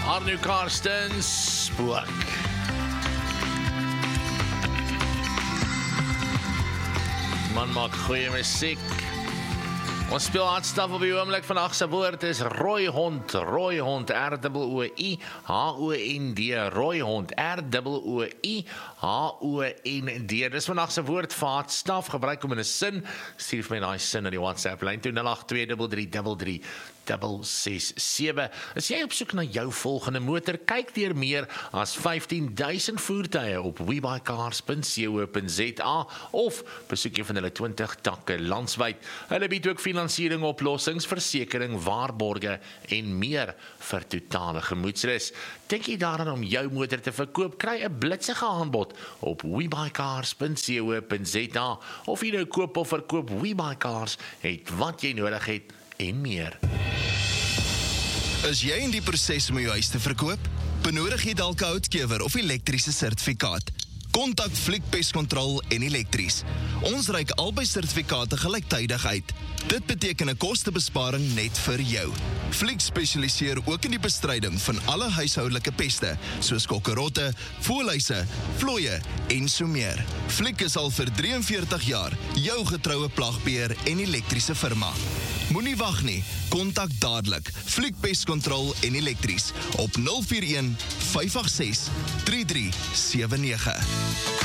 Arno Karsten, Spook. Man maak goeie musiek. Ons speel hardstaf op die oomblik. Vandag se woord is rooihond, rooihond, R-O-I-H-O-N-D, rooihond, R-O-I-H-O-N-D. Dis vandag se woord vir hardstaf, gebruik om in 'n sin. Stuur vir my daai sin in die WhatsApp lyn 0823333667. As jy op soek na jou volgende motor, kyk deur meer as 15,000 voertuie op webuycars.co.za of besoek een van hulle 20 takke landwyd. Hulle bied ook finansiering oplossings, versekering, waarborge en meer vir totale gemoedsrus. Dink jy daaraan om jou motor te verkoop? Kry 'n blitsige aanbod op webuycars.co.za of jy nou koop of verkoop, WeBuyCars het wat jy nodig het en meer. Is jy in die proses om jou huis te verkoop? Benodig jy dalk 'n houtkewer of elektriese sertifikaat? Kontak Fliek Pestkontrol en Elektries. Ons reik albei sertifikate gelyktydig uit. Dit beteken 'n kostebesparing net vir jou. Fliek spesialiseer ook in die bestryding van alle huishoudelike peste, soos kokkerotte, voëlhuise, vlooie en so meer. Fliek is al vir 43 jaar jou getroue plagbeheer en elektriese firma. Moenie wag nie, kontak dadelik Fliek Pestkontrol en Elektries op 041 586 3379.